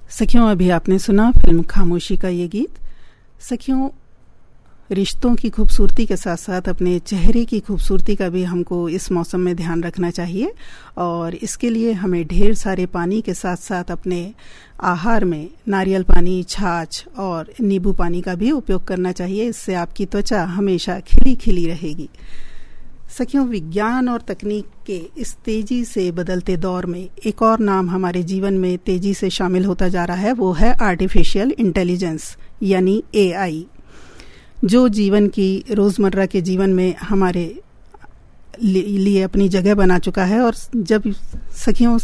सखियों, अभी आपने सुना फिल्म खामोशी का ये गीत। सखियों, रिश्तों की खूबसूरती के साथ साथ अपने चेहरे की खूबसूरती का भी हमको इस मौसम में ध्यान रखना चाहिए और इसके लिए हमें ढेर सारे पानी के साथ साथ अपने आहार में नारियल पानी, छाछ और नींबू पानी का भी उपयोग करना चाहिए। इससे आपकी त्वचा हमेशा खिली खिली रहेगी। सखियों, विज्ञान और तकनीक के इस तेजी से बदलते दौर में एक और नाम हमारे जीवन में तेजी से शामिल होता जा रहा है, वो है आर्टिफिशियल इंटेलिजेंस यानी AI, जो जीवन की रोज़मर्रा के जीवन में हमारे लिए अपनी जगह बना चुका है। और जब सखियों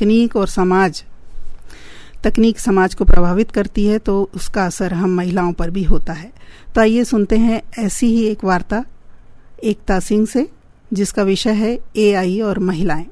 तकनीक समाज को प्रभावित करती है तो उसका असर हम महिलाओं पर भी होता है। तो आइए सुनते हैं ऐसी ही एक वार्ता एकता सिंह से, जिसका विषय है AI और महिलाएं।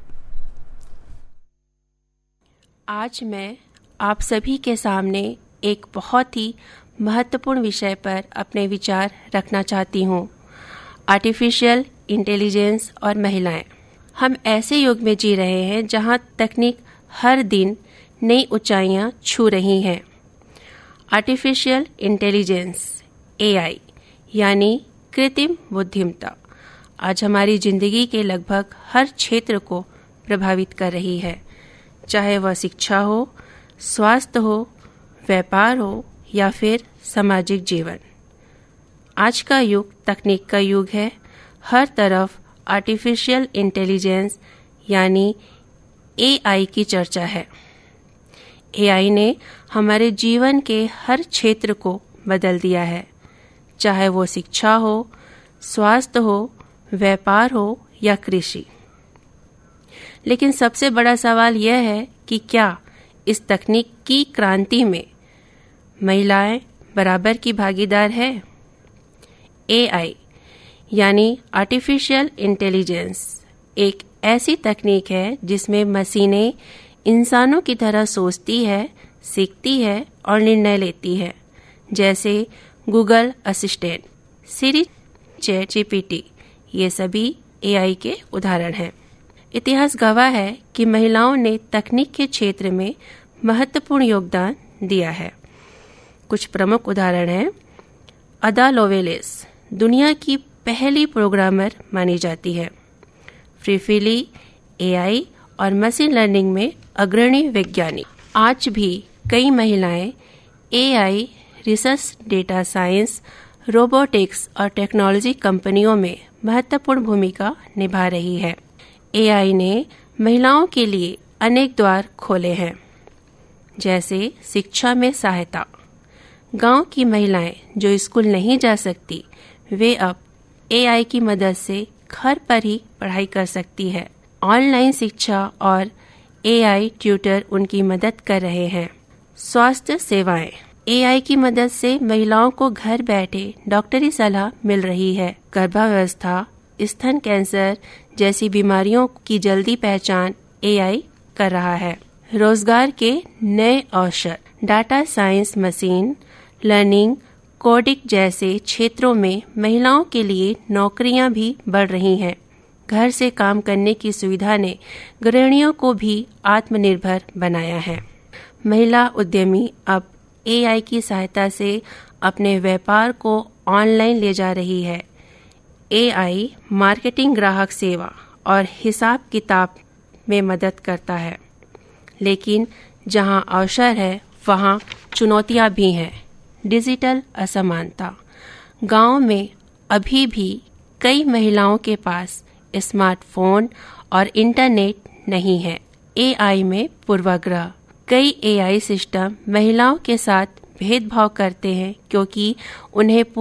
आज मैं आप सभी के सामने एक बहुत ही महत्वपूर्ण विषय पर अपने विचार रखना चाहती हूँ, आर्टिफिशियल इंटेलिजेंस और महिलाएं। हम ऐसे युग में जी रहे हैं जहाँ तकनीक हर दिन नई ऊंचाइयाँ छू रही हैं। आर्टिफिशियल इंटेलिजेंस AI यानी कृत्रिम बुद्धिमत्ता आज हमारी जिंदगी के लगभग हर क्षेत्र को प्रभावित कर रही है, चाहे वह शिक्षा हो, स्वास्थ्य हो, व्यापार हो या फिर सामाजिक जीवन। आज का युग तकनीक का युग है। हर तरफ आर्टिफिशियल इंटेलिजेंस यानी AI की चर्चा है। AI ने हमारे जीवन के हर क्षेत्र को बदल दिया है, चाहे वो शिक्षा हो, स्वास्थ्य हो, व्यापार हो या कृषि। लेकिन सबसे बड़ा सवाल यह है कि क्या इस तकनीक की क्रांति में महिलाएं बराबर की भागीदार है? AI यानी आर्टिफिशियल इंटेलिजेंस एक ऐसी तकनीक है जिसमें मशीनें इंसानों की तरह सोचती है, सीखती है और निर्णय लेती है, जैसे गूगल असिस्टेंट, सिरी, ChatGPT। ये सभी AI के उदाहरण हैं। इतिहास गवाह है कि महिलाओं ने तकनीक के क्षेत्र में महत्वपूर्ण योगदान दिया है। कुछ प्रमुख उदाहरण हैं। अदा लोवेलेस दुनिया की पहली प्रोग्रामर मानी जाती है। फ्रीफिली AI और मशीन लर्निंग में अग्रणी वैज्ञानिक। आज भी कई महिलाएं AI, research, data science, robotics और टेक्नोलॉजी कंपनियों में महत्वपूर्ण भूमिका निभा रही है। AI ने महिलाओं के लिए अनेक द्वार खोले हैं, जैसे शिक्षा में सहायता। गांव की महिलाएं जो स्कूल नहीं जा सकती, वे अब AI की मदद से घर पर ही पढ़ाई कर सकती है। ऑनलाइन शिक्षा और AI ट्यूटर उनकी मदद कर रहे हैं। स्वास्थ्य सेवाएं AI की मदद से महिलाओं को घर बैठे डॉक्टरी सलाह मिल रही है। गर्भावस्था, स्तन कैंसर जैसी बीमारियों की जल्दी पहचान AI कर रहा है। रोजगार के नए अवसर, data science, machine learning, coding जैसे क्षेत्रों में महिलाओं के लिए नौकरियां भी बढ़ रही हैं। घर से काम करने की सुविधा ने गृहिणियों को भी आत्मनिर्भर बनाया है। महिला उद्यमी अब AI की सहायता से अपने व्यापार को ऑनलाइन ले जा रही है। AI मार्केटिंग, ग्राहक सेवा और हिसाब किताब में मदद करता है। लेकिन जहां अवसर है वहां चुनौतियां भी हैं। डिजिटल असमानता। गांव में अभी भी कई महिलाओं के पास स्मार्टफोन और इंटरनेट नहीं है। AI में पूर्वाग्रह। कई AI सिस्टम महिलाओं के साथ भेदभाव करते हैं क्योंकि उन्हें